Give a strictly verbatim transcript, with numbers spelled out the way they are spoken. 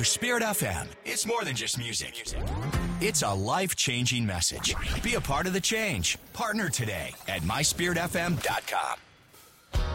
Your Spirit F M. It's more than just music. It's a life-changing message. Be a part of the change. Partner today at my spirit f m dot com.